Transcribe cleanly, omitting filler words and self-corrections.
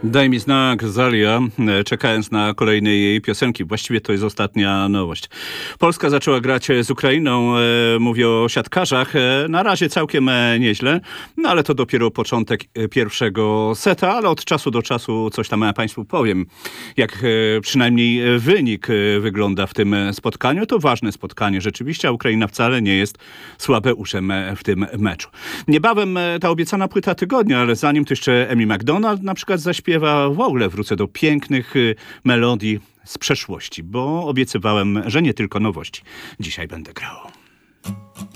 Daj mi znak, Zalia, czekając na kolejne jej piosenki. Właściwie to jest ostatnia nowość. Polska zaczęła grać z Ukrainą, mówię o siatkarzach. Na razie całkiem nieźle, no ale to dopiero początek pierwszego seta, ale od czasu do czasu coś tam Państwu powiem. Jak przynajmniej wynik wygląda w tym spotkaniu, to ważne spotkanie rzeczywiście, a Ukraina wcale nie jest słabeuszem w tym meczu. Niebawem ta obiecana płyta tygodnia, ale zanim to jeszcze Amy Macdonald na przykład zaśpiewa, w ogóle wrócę do pięknych melodii z przeszłości, bo obiecywałem, że nie tylko nowości dzisiaj będę grał.